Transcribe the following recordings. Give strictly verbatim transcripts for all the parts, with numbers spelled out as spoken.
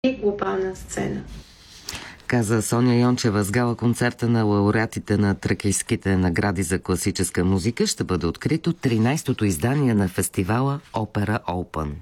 и глобална сцена. Каза Соня Йончева. С гала концерта на лауреатите на Тракийските награди за класическа музика ще бъде открито тринайсетото издание на фестивала Опера Open.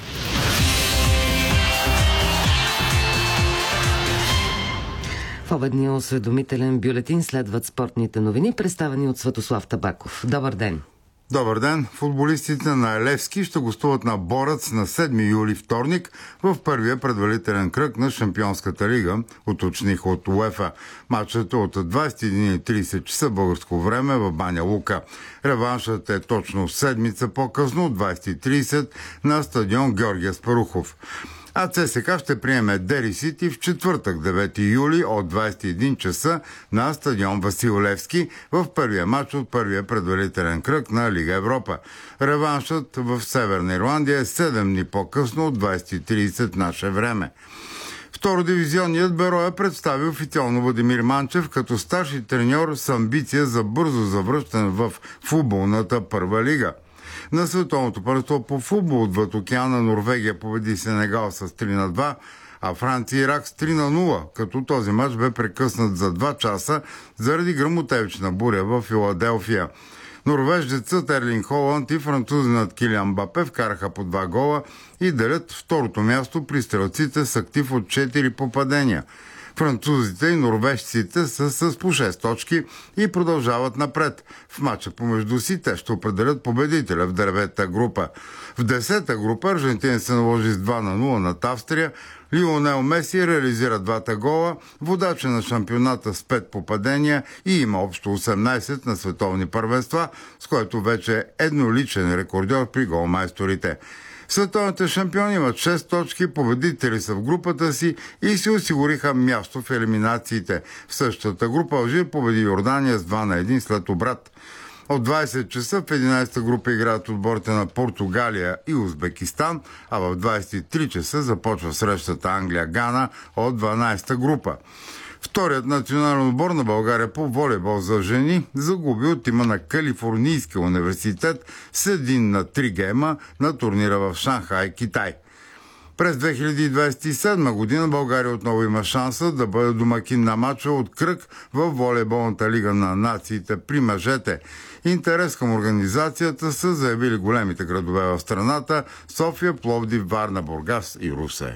В обедния осведомителен бюлетин следват спортните новини, представени от Светослав Табаков. Добър ден! Добър ден! Футболистите на Левски ще гостуват на Борец на седми юли, вторник, в първия предварителен кръг на Шампионската лига, уточних от УЕФА. Матчът е от двайсет и един и трийсет часа българско време в Баня Лука. Реваншът е точно седмица по-късно, от двайсет и трийсет на стадион Георги Аспарухов. А ЦСКА ще приеме Дери Сити в четвъртък, девети юли, от двайсет и един часа на стадион Васил Левски в първия матч от първия предварителен кръг на Лига Европа. Реваншът в Северна Ирландия е седем дни по-късно, от двайсет и трийсет наше време. Втородивизионният Берое представи официално Владимир Манчев като старши треньор с амбиция за бързо завръщане в футболната първа лига. На световното първенство по футбол отвъд океана Норвегия победи Сенегал с три на два, а Франция и Ирак с три на нула, като този мач бе прекъснат за два часа заради гръмотевична буря в Филаделфия. Норвеждецът Ерлинг Холанд и французинът Килиан Мбапе вкараха по два гола и делят второто място при стрелците с актив от четири попадения. Французите и норвежците са с по шест точки и продължават напред. В матча помежду си те ще определят победителя в деветата група. В десета група Аржентина се наложи с два на нула над Австрия. Лионел Меси реализира двата гола, водача на шампионата с пет попадения и има общо осемнайсет на световни първенства, с което вече е едноличен рекордьор при голмайсторите. Световните шампиони имат шест точки, победители са в групата си и си осигуриха място в елиминациите. В същата група Алжир победи Йордания с два на един след обрат. От двайсет часа в единайсета група играят отборите на Португалия и Узбекистан, а в двайсет и три часа започва срещата Англия-Гана от дванайсета група. Вторият национален отбор на България по волейбол за жени загуби от тима на Калифорнийския университет с един на три гейма на турнира в Шанхай, Китай. През две хиляди двайсет и седма година България отново има шанса да бъде домакин на мача от кръг в волейболната лига на нациите при мъжете. Интерес към организацията са заявили големите градове в страната – София, Пловдив, Варна, Бургас и Русе.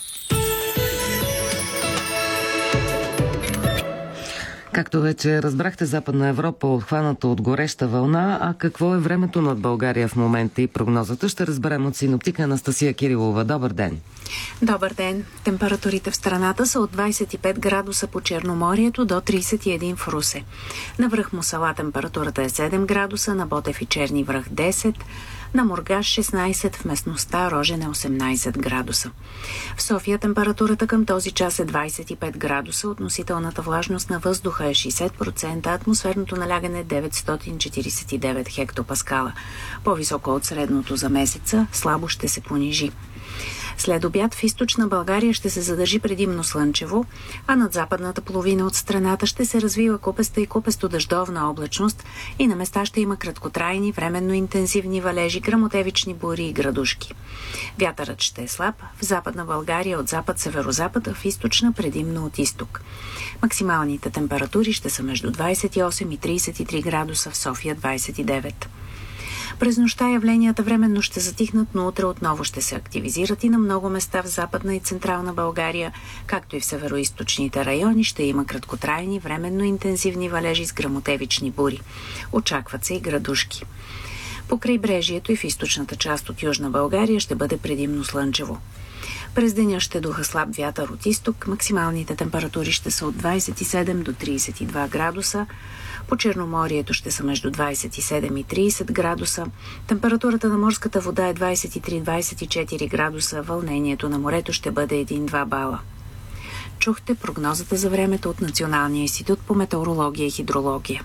Както вече разбрахте, Западна Европа е обхваната от гореща вълна, а какво е времето над България в момента и прогнозата ще разберем от синоптика Анастасия Кирилова. Добър ден! Добър ден! Температурите в страната са от двайсет и пет градуса по Черноморието до трийсет и един в Русе. На връх Мусала температурата е седем градуса, на Ботев и Черни връх десет, на Мургаш шестнайсет, в местността Рожен е осемнайсет градуса. В София температурата към този час е двайсет и пет градуса, относителната влажност на въздуха е шейсет процента, атмосферното налягане е деветстотин четирийсет и девет хектопаскала. По-високо от средното за месеца, слабо ще се понижи. След обяд в източна България ще се задържи предимно слънчево, а над западната половина от страната ще се развива купеста и купесто-дъждовна облачност и на места ще има краткотрайни, временно интензивни валежи, гръмотевични бури и градушки. Вятърът ще е слаб в западна България от запад-северозапад, а в източна предимно от изток. Максималните температури ще са между двайсет и осем и трийсет и три градуса, в София двайсет и девет. През нощта явленията временно ще затихнат, но утре отново ще се активизират и на много места в Западна и Централна България, както и в североизточните райони, ще има краткотрайни, временно интензивни валежи с гръмотевични бури. Очакват се и градушки. По крайбрежието и в източната част от Южна България ще бъде предимно слънчево. През деня ще духа слаб вятър от изток, максималните температури ще са от двайсет и седем до трийсет и два градуса, по Черноморието ще са между двайсет и седем и трийсет градуса, температурата на морската вода е двайсет и три до двайсет и четири градуса, вълнението на морето ще бъде един до два бала. Чухте прогнозата за времето от Националния институт по метеорология и хидрология.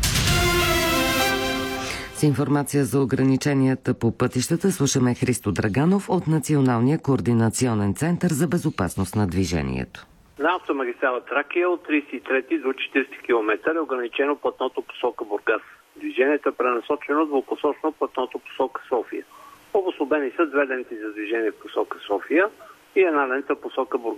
С информация за ограниченията по пътищата слушаме Христо Драганов от Националния координационен център за безопасност на движението. На автомагистрала Тракия от трийсет и трети до четирийсети километър е ограничено платното посока Бургас. Движението е пренасочено двупосочно платното посока София. Обособени са две ленти за движение в посока София. и една лента посока Бургас.